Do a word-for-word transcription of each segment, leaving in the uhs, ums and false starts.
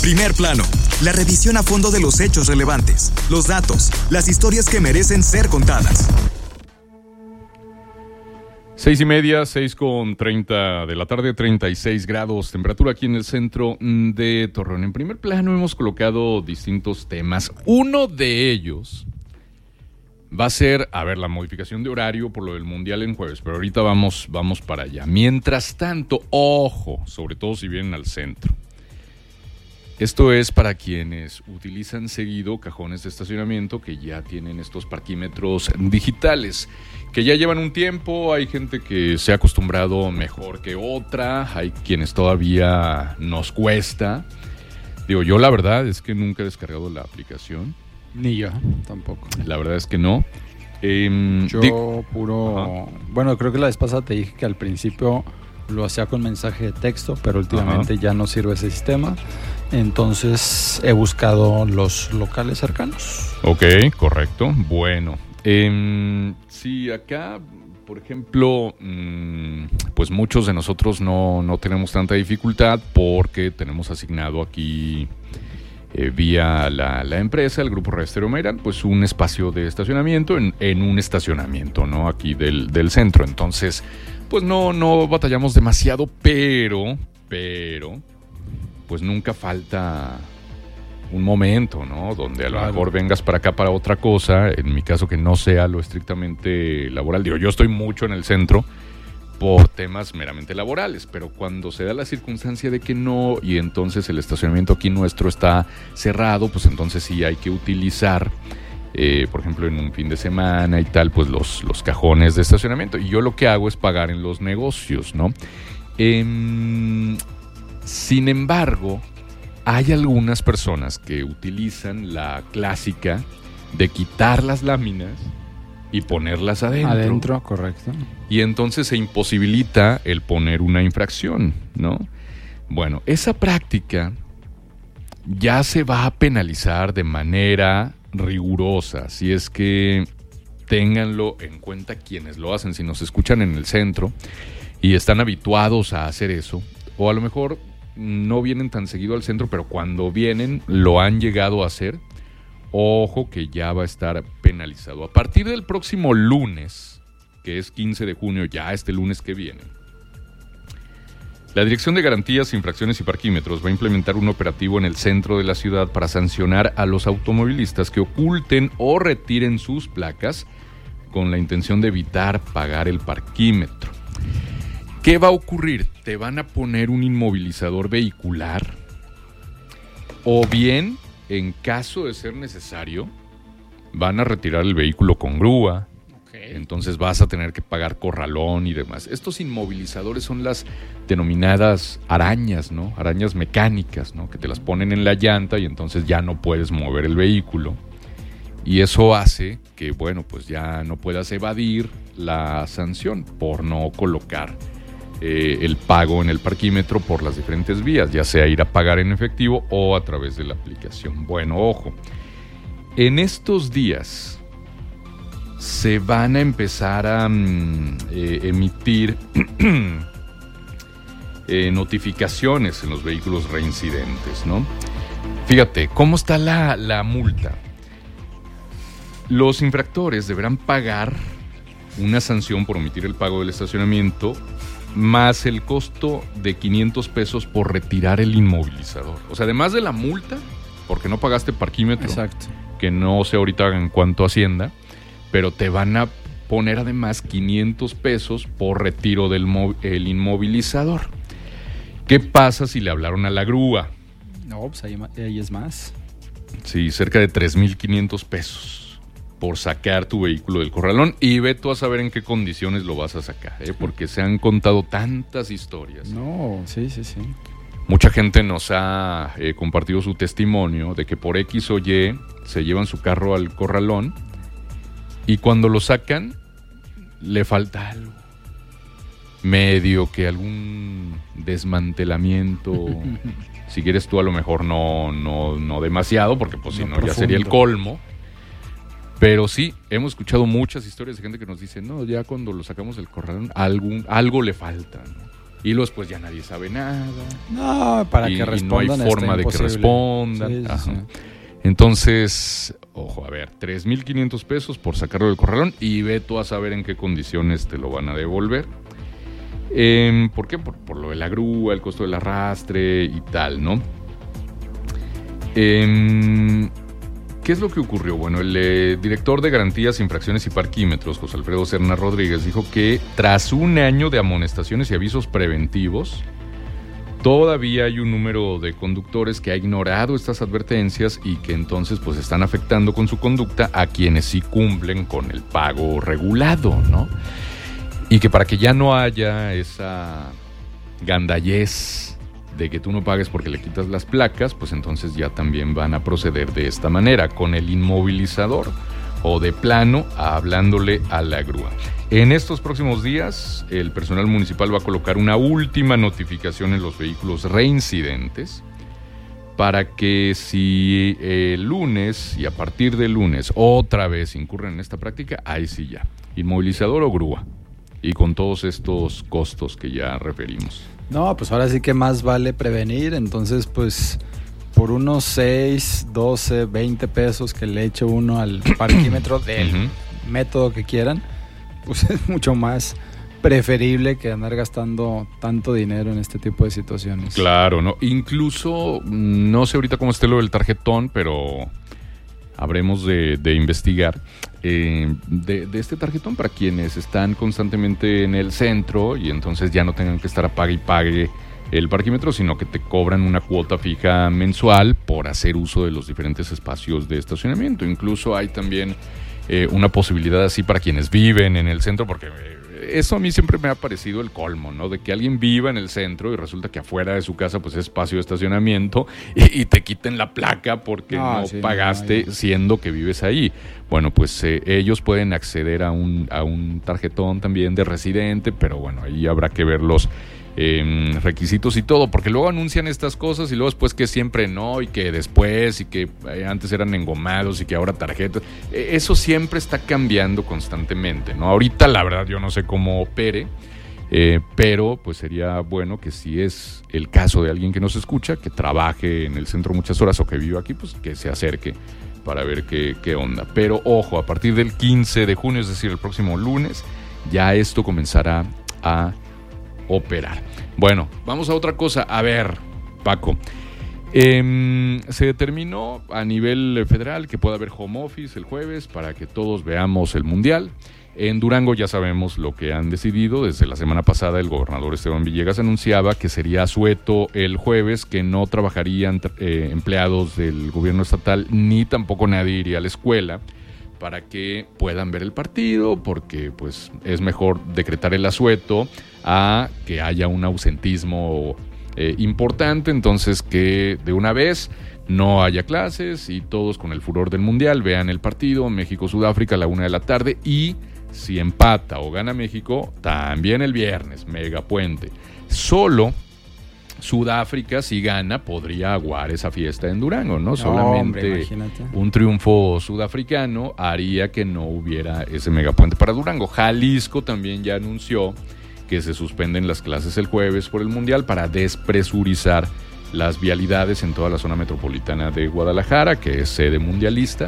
Primer Plano, la revisión a fondo de los hechos relevantes, los datos, las historias que merecen ser contadas. Seis y media, seis con treinta de la tarde, treinta y seis grados, temperatura aquí en el centro de Torreón. En Primer Plano hemos colocado distintos temas. Uno de ellos va a ser, a ver, la modificación de horario por lo del Mundial en jueves, pero ahorita vamos, vamos para allá. Mientras tanto, ojo, sobre todo si vienen al centro. Esto es para quienes utilizan seguido cajones de estacionamiento que ya tienen estos parquímetros digitales, que ya llevan un tiempo. Hay gente que se ha acostumbrado mejor que otra, hay quienes todavía nos cuesta. Digo, yo la verdad es que nunca he descargado la aplicación. Ni yo, tampoco. La verdad es que no. Eh, yo di- puro... Ajá. Bueno, creo que la vez pasada te dije que al principio lo hacía con mensaje de texto, pero últimamente Ajá. ya no sirve ese sistema. Entonces he buscado los locales cercanos. Ok, correcto. Bueno, eh, sí, acá, por ejemplo, mmm, pues muchos de nosotros no, no tenemos tanta dificultad porque tenemos asignado aquí, eh, vía la, la empresa, el Grupo Restero Meran, pues un espacio de estacionamiento en, en un estacionamiento, ¿no? Aquí del, del centro. Entonces, pues no, no batallamos demasiado, pero, pero... pues nunca falta un momento, ¿no? Donde a lo claro. mejor vengas para acá para otra cosa, en mi caso que no sea lo estrictamente laboral. Digo, yo estoy mucho en el centro por temas meramente laborales, pero cuando se da la circunstancia de que no, y entonces el estacionamiento aquí nuestro está cerrado, pues entonces sí hay que utilizar, eh, por ejemplo, en un fin de semana y tal, pues los, los cajones de estacionamiento. Y yo lo que hago es pagar en los negocios, ¿no? Eh, Sin embargo, hay algunas personas que utilizan la clásica de quitar las láminas y ponerlas adentro. Adentro, correcto. Y entonces se imposibilita el poner una infracción, ¿no? Bueno, esa práctica ya se va a penalizar de manera rigurosa, si es que ténganlo en cuenta quienes lo hacen, si nos escuchan en el centro y están habituados a hacer eso, o a lo mejor no vienen tan seguido al centro, pero cuando vienen lo han llegado a hacer, ojo que ya va a estar penalizado. A partir del próximo lunes, que es quince de junio, ya este lunes que viene, la Dirección de Garantías, Infracciones y Parquímetros va a implementar un operativo en el centro de la ciudad para sancionar a los automovilistas que oculten o retiren sus placas con la intención de evitar pagar el parquímetro. ¿Qué va a ocurrir? Te van a poner un inmovilizador vehicular o bien, en caso de ser necesario, van a retirar el vehículo con grúa. Okay. Entonces vas a tener que pagar corralón y demás. Estos inmovilizadores son las denominadas arañas, ¿no? Arañas mecánicas, ¿no? Que te las ponen en la llanta y entonces ya no puedes mover el vehículo. Y eso hace que, bueno, pues ya no puedas evadir la sanción por no colocar Eh, el pago en el parquímetro por las diferentes vías, ya sea ir a pagar en efectivo o a través de la aplicación. Bueno, ojo, en estos días se van a empezar a mm, eh, emitir eh, notificaciones en los vehículos reincidentes, ¿no? Fíjate, ¿cómo está la, la multa? Los infractores deberán pagar una sanción por omitir el pago del estacionamiento más el costo de quinientos pesos por retirar el inmovilizador. O sea, además de la multa, porque no pagaste parquímetro, exacto, que no sé ahorita en cuánto Hacienda, pero te van a poner además quinientos pesos por retiro del mo- el inmovilizador. ¿Qué pasa si le hablaron a la grúa? No, pues ahí, ahí es más. Sí, cerca de tres mil quinientos pesos por sacar tu vehículo del corralón, y ve tú a saber en qué condiciones lo vas a sacar, ¿eh? Porque se han contado tantas historias. No, sí, sí, sí. Mucha gente nos ha eh, compartido su testimonio de que por X o Y se llevan su carro al corralón y cuando lo sacan le falta algo. Medio que algún desmantelamiento, si quieres tú a lo mejor no, no, no demasiado, porque pues si no, no ya sería el colmo. Pero sí, hemos escuchado muchas historias de gente que nos dice, no, ya cuando lo sacamos del corralón, algún, algo le falta, ¿no? y luego pues ya nadie sabe nada. No, para y, que respondan. Y no hay forma de que respondan. Sí, sí, sí. Entonces, ojo, a ver, tres mil quinientos pesos por sacarlo del corralón y ve tú a saber en qué condiciones te lo van a devolver. Eh, ¿Por qué? Por, por lo de la grúa, el costo del arrastre y tal, ¿no? Eh, ¿Qué es lo que ocurrió? Bueno, el eh, director de Garantías, Infracciones y Parquímetros, José Alfredo Serna Rodríguez, dijo que tras un año de amonestaciones y avisos preventivos, todavía hay un número de conductores que ha ignorado estas advertencias y que entonces pues están afectando con su conducta a quienes sí cumplen con el pago regulado, ¿no? Y que para que ya no haya esa gandallez de que tú no pagues porque le quitas las placas, pues entonces ya también van a proceder de esta manera, con el inmovilizador o de plano hablándole a la grúa. En estos próximos días, el personal municipal va a colocar una última notificación en los vehículos reincidentes para que si el lunes y a partir del lunes otra vez incurren en esta práctica, ahí sí ya, inmovilizador o grúa. Y con todos estos costos que ya referimos. No, pues ahora sí que más vale prevenir. Entonces, pues, por unos seis, doce, veinte pesos que le eche uno al parquímetro del uh-huh. método que quieran, pues es mucho más preferible que andar gastando tanto dinero en este tipo de situaciones. Claro, ¿no? Incluso, no sé ahorita cómo esté lo del tarjetón, pero habremos de, de investigar eh, de, de este tarjetón para quienes están constantemente en el centro y entonces ya no tengan que estar a pague y pague el parquímetro, sino que te cobran una cuota fija mensual por hacer uso de los diferentes espacios de estacionamiento. Incluso hay también eh, una posibilidad así para quienes viven en el centro, porque eh, eso a mí siempre me ha parecido el colmo, ¿no? De que alguien viva en el centro y resulta que afuera de su casa pues es espacio de estacionamiento y, y te quiten la placa porque no, no sí, pagaste no, siendo que vives ahí. Bueno, pues eh, ellos pueden acceder a un, a un tarjetón también de residente, pero bueno, ahí habrá que ver los eh, requisitos y todo, porque luego anuncian estas cosas y luego después que siempre no, y que después, y que eh, antes eran engomados y que ahora tarjetas. Eh, eso siempre está cambiando constantemente, ¿no? Ahorita la verdad yo no sé cómo opere, eh, pero pues sería bueno que si es el caso de alguien que nos escucha, que trabaje en el centro muchas horas o que viva aquí, pues que se acerque para ver qué, qué onda. Pero ojo, a partir del quince de junio, es decir, el próximo lunes, ya esto comenzará a operar. Bueno, vamos a otra cosa. A ver, Paco, eh, se determinó a nivel federal que pueda haber home office el jueves para que todos veamos el Mundial. En Durango ya sabemos lo que han decidido. Desde la semana pasada el gobernador Esteban Villegas anunciaba que sería asueto el jueves, que no trabajarían eh, empleados del gobierno estatal ni tampoco nadie iría a la escuela para que puedan ver el partido, porque pues es mejor decretar el asueto a que haya un ausentismo eh, importante. Entonces que de una vez no haya clases y todos con el furor del Mundial vean el partido México-Sudáfrica a la una de la tarde, y si empata o gana México, también el viernes, megapuente. Solo Sudáfrica, si gana, podría aguar esa fiesta en Durango, ¿no? Solamente hombre, un triunfo sudafricano haría que no hubiera ese megapuente para Durango. Jalisco también ya anunció que se suspenden las clases el jueves por el Mundial para despresurizar las vialidades en toda la zona metropolitana de Guadalajara, que es sede mundialista.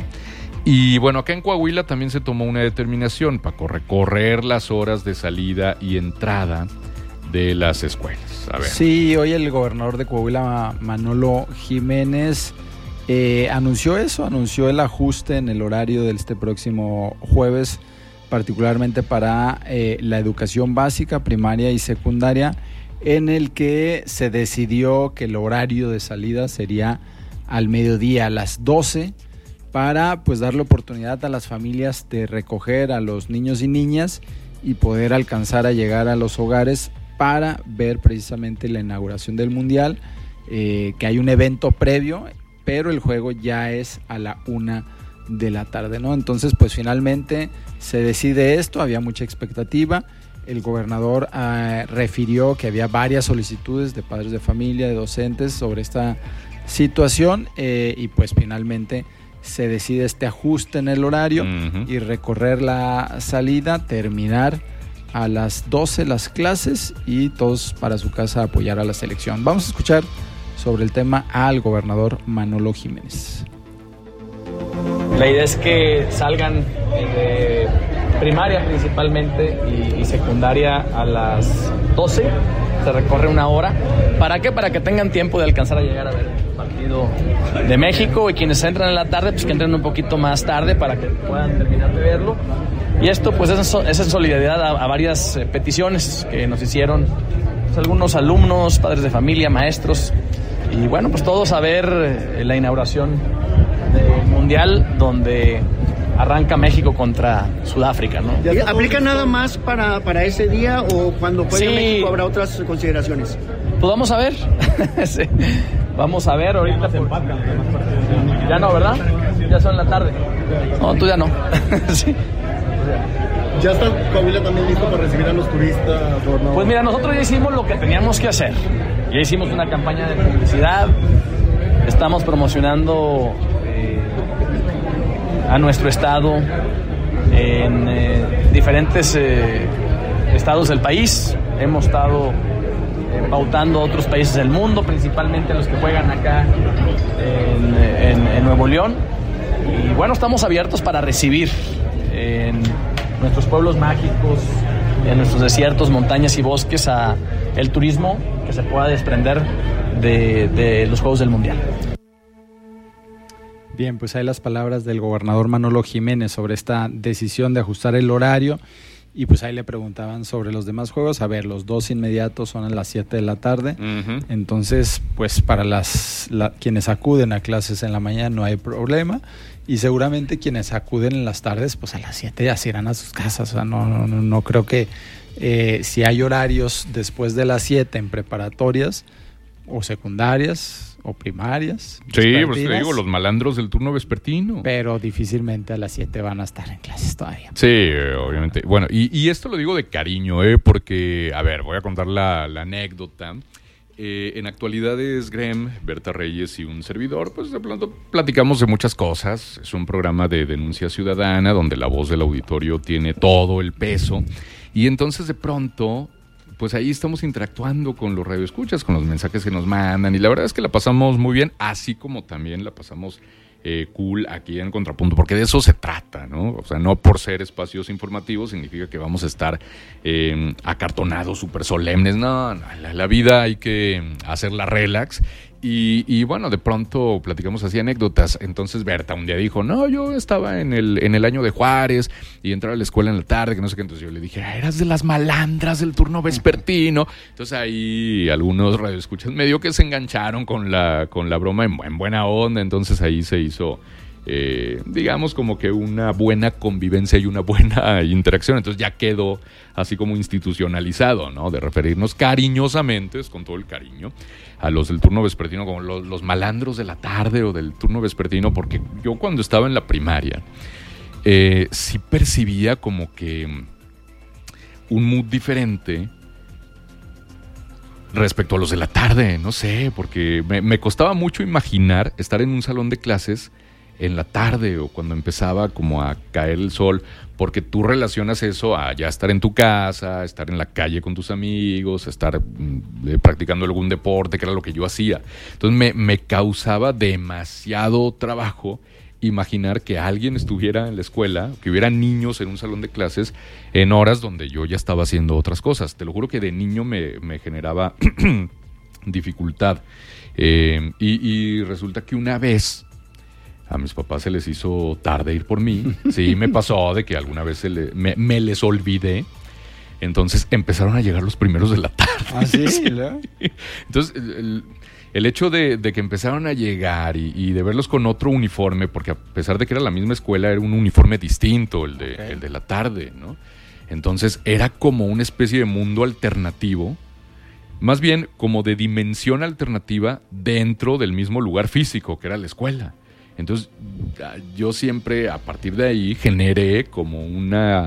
Y bueno, acá en Coahuila también se tomó una determinación para recorrer las horas de salida y entrada de las escuelas. A ver. Sí, hoy el gobernador de Coahuila, Manolo Jiménez, eh, anunció eso, anunció el ajuste en el horario de este próximo jueves, particularmente para eh, la educación básica, primaria y secundaria, en el que se decidió que el horario de salida sería al mediodía, a las doce, para pues darle oportunidad a las familias de recoger a los niños y niñas y poder alcanzar a llegar a los hogares para ver precisamente la inauguración del Mundial, eh, que hay un evento previo, pero el juego ya es a la una de la tarde, ¿no? Entonces, pues finalmente se decide esto, había mucha expectativa. El gobernador eh, refirió que había varias solicitudes de padres de familia, de docentes sobre esta situación, eh, y pues finalmente se decide este ajuste en el horario uh-huh. y recorrer la salida, terminar a las doce las clases y todos para su casa a apoyar a la selección. Vamos a escuchar sobre el tema al gobernador Manolo Jiménez. La idea es que salgan de primaria principalmente y, y secundaria a las doce, se recorre una hora. ¿Para qué? Para que tengan tiempo de alcanzar a llegar a ver el partido de México, y quienes entran en la tarde, pues que entren un poquito más tarde para que puedan terminar de verlo. Y esto pues es, es en solidaridad a, a varias eh, peticiones que nos hicieron pues, algunos alumnos, padres de familia, maestros, y bueno, pues todos a ver eh, la inauguración del Mundial, donde arranca México contra Sudáfrica, ¿no? ¿Aplica nada más para, para ese día o cuando juegue Sí. México habrá otras consideraciones? Pues vamos a ver. Sí. Vamos a ver ahorita. Por... Ya no, ¿verdad? Ya son la tarde. No, tú ya no. Sí. ¿Ya está Coahuila también listo para recibir a los turistas? ¿O no? Pues mira, nosotros ya hicimos lo que teníamos que hacer. Ya hicimos una campaña de publicidad. Estamos promocionando eh, a nuestro estado en eh, diferentes eh, estados del país. Hemos estado eh, pautando a otros países del mundo, principalmente los que juegan acá en, en, en Nuevo León. Y bueno, estamos abiertos para recibir en nuestros pueblos mágicos, en nuestros desiertos, montañas y bosques, a el turismo que se pueda desprender de, de los Juegos del Mundial. Bien, pues ahí las palabras del gobernador Manolo Jiménez sobre esta decisión de ajustar el horario, y pues ahí le preguntaban sobre los demás juegos. A ver, los dos inmediatos son a las siete de la tarde, uh-huh. Entonces pues para las la, quienes acuden a clases en la mañana no hay problema, y seguramente quienes acuden en las tardes pues a las siete ya se irán a sus casas. O sea, no, no, no, no creo que eh, si hay horarios después de las siete en preparatorias o secundarias o primarias. Sí, pues te digo, los malandros del turno vespertino. Pero difícilmente a las siete van a estar en clases todavía. Sí, obviamente. Bueno, y, y esto lo digo de cariño, ¿eh? Porque, a ver, voy a contar la, la anécdota. Eh, en Actualidades Grem, Berta Reyes y un servidor, pues de pronto platicamos de muchas cosas. Es un programa de denuncia ciudadana donde la voz del auditorio tiene todo el peso. Y entonces de pronto... pues ahí estamos interactuando con los radioescuchas, con los mensajes que nos mandan, y la verdad es que la pasamos muy bien, así como también la pasamos eh, cool aquí en Contrapunto, porque de eso se trata, ¿no? O sea, no por ser espacios informativos significa que vamos a estar eh, acartonados, súper solemnes, no, no la, la vida hay que hacerla relax. Y, y bueno, de pronto platicamos así anécdotas. Entonces Berta un día dijo, no, yo estaba en el, en el año de Juárez y entraba a la escuela en la tarde, que no sé qué. Entonces yo le dije, ah, eras de las malandras del turno vespertino. Entonces ahí algunos radioescuchas medio que se engancharon con la, con la broma en, en buena onda. Entonces ahí se hizo... Eh, digamos como que una buena convivencia y una buena interacción. Entonces ya quedó así como institucionalizado, ¿no? De referirnos cariñosamente, con todo el cariño, a los del turno vespertino como los, los malandros de la tarde o del turno vespertino, porque yo cuando estaba en la primaria eh, sí percibía como que un mood diferente respecto a los de la tarde, no sé, porque me, me costaba mucho imaginar estar en un salón de clases en la tarde o cuando empezaba como a caer el sol, porque tú relacionas eso a ya estar en tu casa, a estar en la calle con tus amigos, a estar eh, practicando algún deporte, que era lo que yo hacía. Entonces me, me causaba demasiado trabajo imaginar que alguien estuviera en la escuela, que hubiera niños en un salón de clases en horas donde yo ya estaba haciendo otras cosas. Te lo juro que de niño me, me generaba dificultad. Eh, y, y resulta que una vez a mis papás se les hizo tarde ir por mí. Sí, me pasó de que alguna vez se le, me, me les olvidé. Entonces empezaron a llegar los primeros de la tarde. ¿Ah, sí? Sí. Entonces, el, el hecho de, de que empezaron a llegar y, y de verlos con otro uniforme, porque a pesar de que era la misma escuela, era un uniforme distinto, el de, okay. el de la tarde, ¿no? Entonces era como una especie de mundo alternativo, más bien como de dimensión alternativa dentro del mismo lugar físico que era la escuela. Entonces yo siempre a partir de ahí generé como una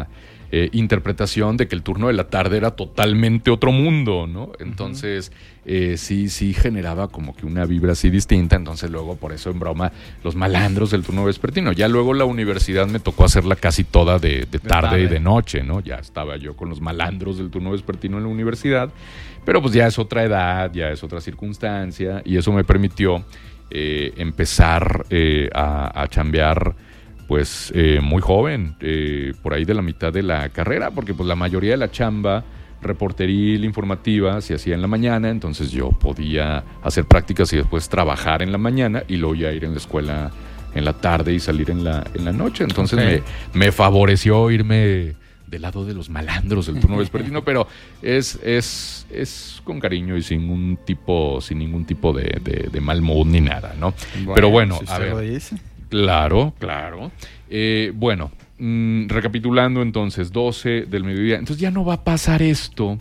eh, interpretación de que el turno de la tarde era totalmente otro mundo, ¿no? Entonces, uh-huh. eh, sí, sí generaba como que una vibra así distinta. Entonces, luego, por eso en broma, los malandros del turno vespertino. Ya luego la universidad me tocó hacerla casi toda de, de, de tarde, tarde y de noche, ¿no? Ya estaba yo con los malandros del turno vespertino en la universidad. Pero pues ya es otra edad, ya es otra circunstancia. Y eso me permitió eh, empezar eh, a, a chambear pues eh, muy joven, eh, por ahí de la mitad de la carrera, porque pues la mayoría de la chamba reporteril, informativa, se hacía en la mañana, entonces yo podía hacer prácticas y después trabajar en la mañana y luego ya ir en la escuela en la tarde y salir en la, en la noche. Entonces okay. me, me favoreció irme del lado de los malandros del turno vespertino, pero es, es, es con cariño y sin un tipo, sin ningún tipo de, de, de mal mood ni nada, ¿no? Bueno, pero bueno, si a ver. Lo dice. Claro, claro. Eh, bueno, mmm, recapitulando entonces, doce del mediodía. Entonces ya no va a pasar esto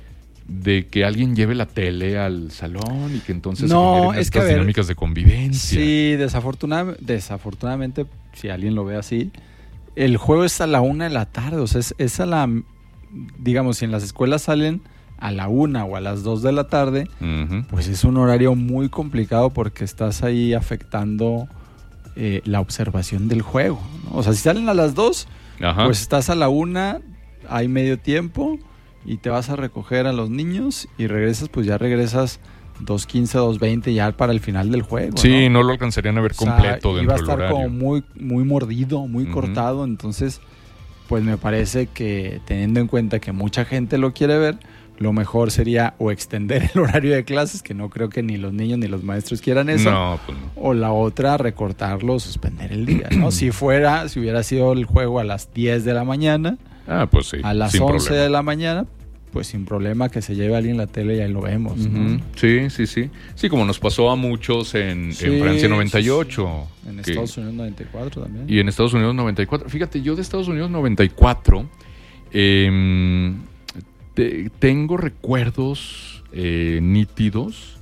de que alguien lleve la tele al salón y que entonces no, se es que estas ver, dinámicas de convivencia. Sí, desafortuna- desafortunadamente, si alguien lo ve así, el juego es a la una de la tarde. O sea, es, es a la, digamos, si en las escuelas salen a la una o a las dos de la tarde, uh-huh. pues es un horario muy complicado porque estás ahí afectando eh, la observación del juego, ¿no? O sea, si salen a las dos, Ajá. pues estás a la una, hay medio tiempo y te vas a recoger a los niños y regresas, pues ya regresas dos quince, dos veinte ya para el final del juego. Sí, no, no lo alcanzarían a ver completo o sea, dentro del horario. Iba a estar como muy, muy mordido, muy uh-huh. cortado, entonces pues me parece que teniendo en cuenta que mucha gente lo quiere ver, lo mejor sería o extender el horario de clases, que no creo que ni los niños ni los maestros quieran eso, no, pues no. o la otra, recortarlo o suspender el día, ¿no? Si fuera, si hubiera sido el juego a las diez de la mañana, ah, pues sí, a las once problema. de la mañana, pues sin problema que se lleve alguien la tele y ahí lo vemos, uh-huh. ¿no? Sí, sí, sí. Sí, como nos pasó a muchos en, sí, en Francia noventa y ocho. Sí, sí. En que, Estados Unidos noventa y cuatro también. Y en Estados Unidos noventa y cuatro. Fíjate, yo de Estados Unidos noventa y cuatro... Eh, Te, tengo recuerdos eh, nítidos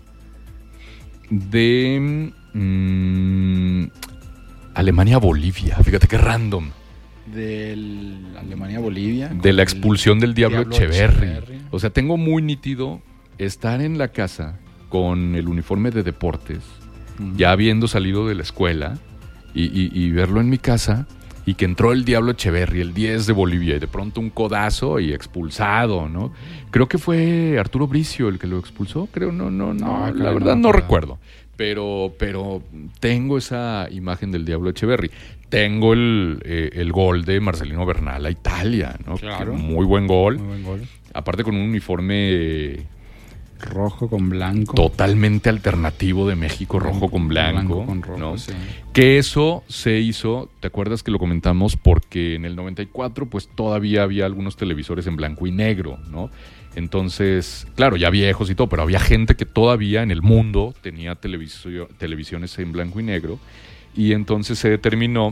de mmm, Alemania-Bolivia. Fíjate qué random. De Alemania-Bolivia. De la expulsión del Diablo, Diablo Echeverri. Echeverri. O sea, tengo muy nítido estar en la casa con el uniforme de deportes, uh-huh. ya habiendo salido de la escuela, y, y, y verlo en mi casa. Y que entró el Diablo Echeverri, el diez de Bolivia, y de pronto un codazo y expulsado, ¿no? Creo que fue Arturo Bricio el que lo expulsó, creo, no, no, no, no la verdad no, no recuerdo. Pero, pero tengo esa imagen del Diablo Echeverri. Tengo el, eh, el gol de Marcelino Bernal a Italia, ¿no? Claro. Muy buen gol. Muy buen gol. Aparte con un uniforme... rojo con blanco. Totalmente alternativo de México, rojo con blanco. blanco con rojo, ¿no? Sí. Que eso se hizo, ¿te acuerdas que lo comentamos? Porque en el noventa y cuatro pues todavía había algunos televisores en blanco y negro, ¿no? Entonces, claro, ya viejos y todo, pero había gente que todavía en el mundo tenía televisio- televisiones en blanco y negro. Y entonces se determinó...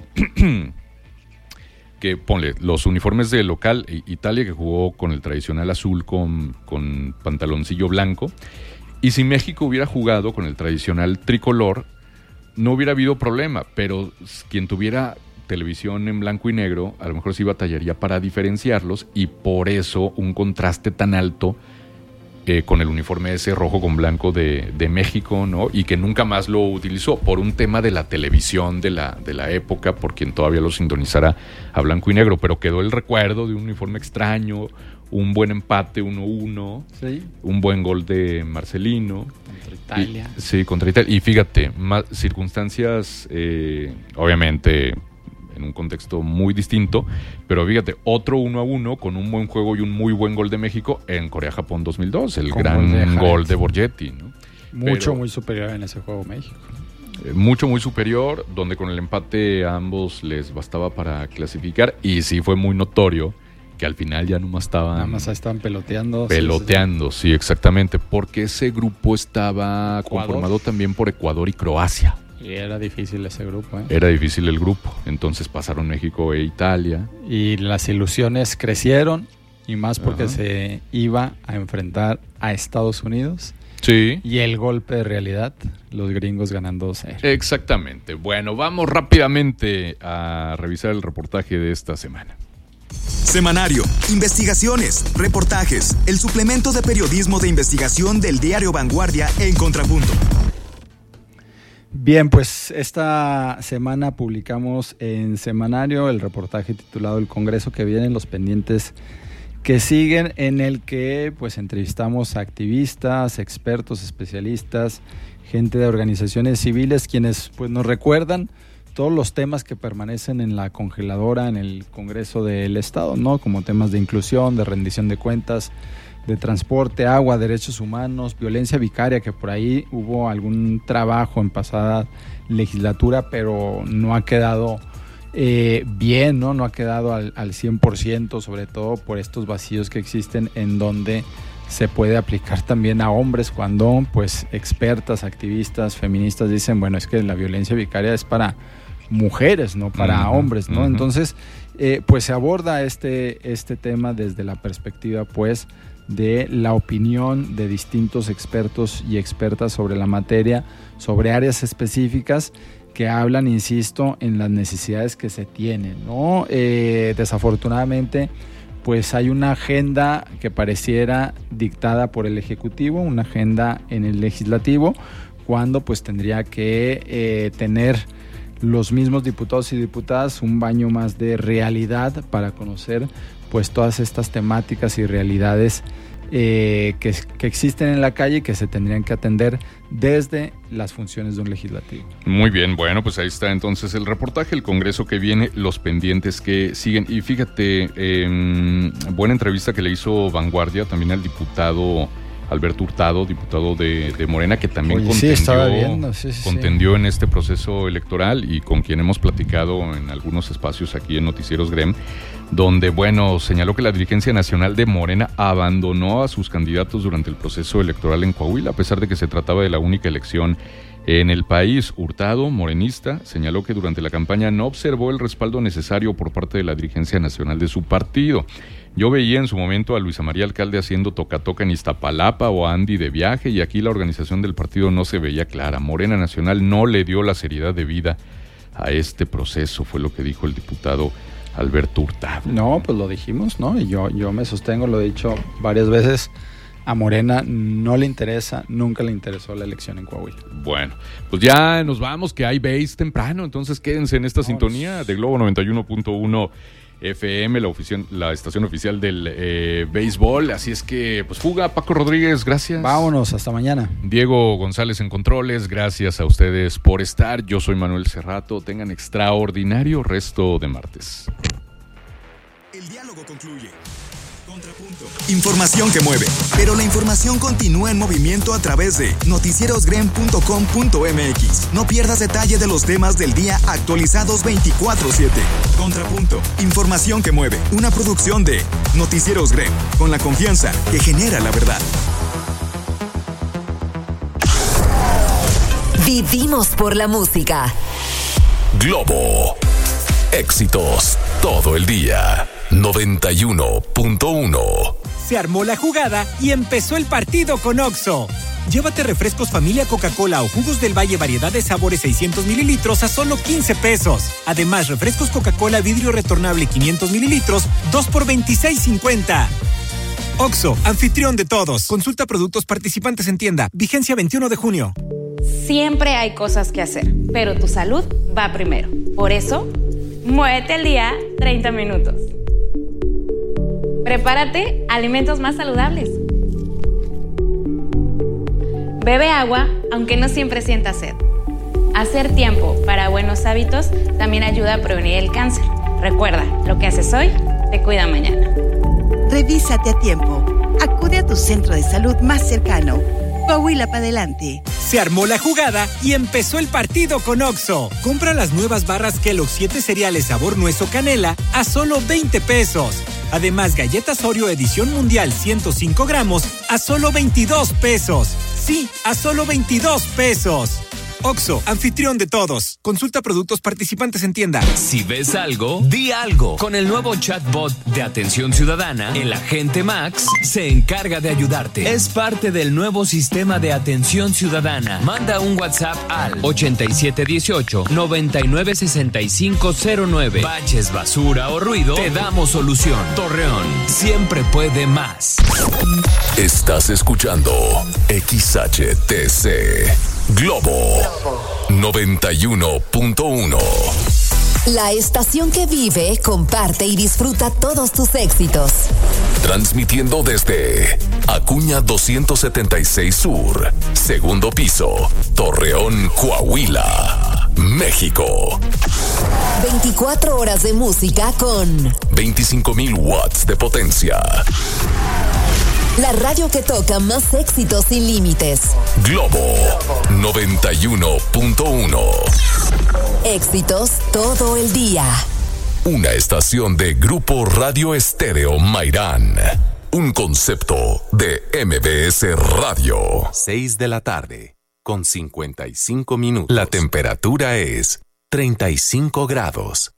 que ponle los uniformes de local Italia, que jugó con el tradicional azul con, con pantaloncillo blanco, y si México hubiera jugado con el tradicional tricolor no hubiera habido problema, pero quien tuviera televisión en blanco y negro a lo mejor sí batallaría para diferenciarlos, y por eso un contraste tan alto eh, con el uniforme ese rojo con blanco de, de México, ¿no? Y que nunca más lo utilizó por un tema de la televisión de la, de la época, por quien todavía lo sintonizara a blanco y negro, pero quedó el recuerdo de un uniforme extraño, un buen empate uno uno, sí. un buen gol de Marcelino. Contra Italia. Y, sí, contra Italia. Y fíjate, más circunstancias, eh, obviamente... en un contexto muy distinto, pero fíjate, otro uno a uno con un buen juego y un muy buen gol de México en Corea-Japón dos mil dos, el con gran gol de, gol de Borgetti, ¿no? Mucho, pero, muy superior en ese juego México. Eh, mucho, muy superior, donde con el empate a ambos les bastaba para clasificar, y sí fue muy notorio que al final ya nomás estaban... Nada más estaban peloteando. Peloteando, sí, sí, exactamente, porque ese grupo estaba Ecuador. Conformado también por Ecuador y Croacia. Y era difícil ese grupo, ¿eh? Era difícil el grupo. Entonces pasaron México e Italia. Y las ilusiones crecieron, y más porque Ajá. se iba a enfrentar a Estados Unidos. Sí. Y el golpe de realidad, los gringos ganando dos cero. Exactamente. Bueno, vamos rápidamente a revisar el reportaje de esta semana. Semanario, investigaciones, reportajes, el suplemento de periodismo de investigación del diario Vanguardia en Contrapunto. Bien, pues esta semana publicamos en Semanario el reportaje titulado El Congreso que viene, los pendientes que siguen, en el que pues entrevistamos a activistas, expertos, especialistas, gente de organizaciones civiles, quienes pues nos recuerdan todos los temas que permanecen en la congeladora en el Congreso del Estado, ¿no? Como temas de inclusión, de rendición de cuentas, de transporte, agua, derechos humanos, violencia vicaria, que por ahí hubo algún trabajo en pasada legislatura, pero no ha quedado eh, bien, ¿no? No ha quedado al, al cien por ciento, sobre todo por estos vacíos que existen en donde se puede aplicar también a hombres cuando pues expertas, activistas, feministas dicen, bueno, es que la violencia vicaria es para mujeres, no para uh-huh, hombres, ¿no? Uh-huh. Entonces, eh, pues se aborda este, este tema desde la perspectiva, pues, de la opinión de distintos expertos y expertas sobre la materia, sobre áreas específicas que hablan, insisto, en las necesidades que se tienen, ¿no? Eh, desafortunadamente, pues hay una agenda que pareciera dictada por el Ejecutivo, una agenda en el Legislativo, cuando pues tendría que eh, tener los mismos diputados y diputadas un baño más de realidad para conocer pues todas estas temáticas y realidades eh, que, que existen en la calle y que se tendrían que atender desde las funciones de un legislativo. Muy bien, bueno, pues ahí está entonces el reportaje, el Congreso que viene, los pendientes que siguen. Y fíjate, eh, buena entrevista que le hizo Vanguardia también al diputado Alberto Hurtado, diputado de, de Morena, que también Oye, contendió, sí, estaba viendo. Sí, sí, contendió sí. en este proceso electoral y con quien hemos platicado en algunos espacios aquí en Noticieros Grem, donde, bueno, señaló que la dirigencia nacional de Morena abandonó a sus candidatos durante el proceso electoral en Coahuila, a pesar de que se trataba de la única elección en el país. Hurtado, morenista, señaló que durante la campaña no observó el respaldo necesario por parte de la dirigencia nacional de su partido. Yo veía en su momento a Luisa María Alcalde haciendo toca-toca en Iztapalapa o a Andy de viaje, y aquí la organización del partido no se veía clara. Morena Nacional no le dio la seriedad debida a este proceso, fue lo que dijo el diputado Alberto Hurtado. No, pues lo dijimos, ¿no? Y yo, yo me sostengo, lo he dicho varias veces, a Morena no le interesa, nunca le interesó la elección en Coahuila. Bueno, pues ya nos vamos, que hay base temprano, entonces quédense en esta no, sintonía de Globo noventa y uno punto uno F M, la, ofici- la estación oficial del eh, béisbol. Así es que, pues fuga, Paco Rodríguez, gracias. Vámonos, hasta mañana. Diego González en controles, gracias a ustedes por estar. Yo soy Manuel Cerrato, tengan extraordinario resto de martes. El diálogo concluye. Contrapunto. Información que mueve, pero la información continúa en movimiento a través de noticierosgrem punto com punto m x. No pierdas detalle de los temas del día actualizados veinticuatro siete. Contrapunto. Información que mueve. Una producción de Noticieros Grem, con la confianza que genera la verdad. Vivimos por la música. Globo. Éxitos todo el día. noventa y uno punto uno. Se armó la jugada y empezó el partido con Oxxo. Llévate refrescos familia Coca-Cola o jugos del Valle variedad de sabores seiscientos mililitros a solo quince pesos. Además, refrescos Coca-Cola vidrio retornable quinientos mililitros, dos por veintiséis cincuenta. Oxxo, anfitrión de todos. Consulta productos participantes en tienda. Vigencia veintiuno de junio. Siempre hay cosas que hacer, pero tu salud va primero. Por eso, muévete al día treinta minutos. Prepárate alimentos más saludables. Bebe agua, aunque no siempre sientas sed. Hacer tiempo para buenos hábitos también ayuda a prevenir el cáncer. Recuerda, lo que haces hoy te cuida mañana. Revísate a tiempo. Acude a tu centro de salud más cercano. Coahuila para adelante. Se armó la jugada y empezó el partido con Oxxo. Compra las nuevas barras Kellogg's siete cereales sabor nuez o canela a solo veinte pesos. Además, galletas Oreo edición mundial ciento cinco gramos a solo veintidós pesos. Sí, a solo veintidós pesos. Oxxo, anfitrión de todos. Consulta productos participantes en tienda. Si ves algo, di algo. Con el nuevo chatbot de atención ciudadana, el agente Max se encarga de ayudarte. Es parte del nuevo sistema de atención ciudadana. Manda un WhatsApp al ochenta y siete dieciocho, noventa y nueve sesenta y cinco cero nueve. Baches, basura o ruido, te damos solución. Torreón, siempre puede más. Estás escuchando X H T C Globo noventa y uno punto uno. La estación que vive, comparte y disfruta todos tus éxitos. Transmitiendo desde Acuña doscientos setenta y seis Sur, segundo piso, Torreón, Coahuila, México. veinticuatro horas de música con veinticinco mil watts de potencia. La radio que toca más éxitos sin límites. Globo noventa y uno punto uno. Éxitos todo el día. Una estación de Grupo Radio Estéreo Mairán. Un concepto de M B S Radio. seis de la tarde, con cincuenta y cinco minutos. La temperatura es treinta y cinco grados.